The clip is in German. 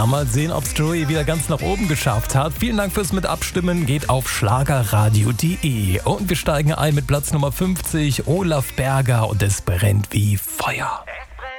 Ja, mal sehen, ob es Joey wieder ganz nach oben geschafft hat. Vielen Dank fürs Mitabstimmen. Geht auf schlagerradio.de. Und wir steigen ein mit Platz Nummer 50, Olaf Berger und es brennt wie Feuer.